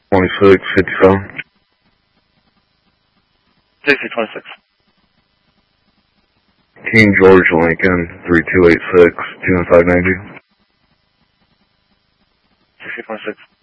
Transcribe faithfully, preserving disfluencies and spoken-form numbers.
twenty-six, fifty-seven. sixty twenty-six. King George Lincoln, three two eight six, two one five nine zero. sixty twenty-six.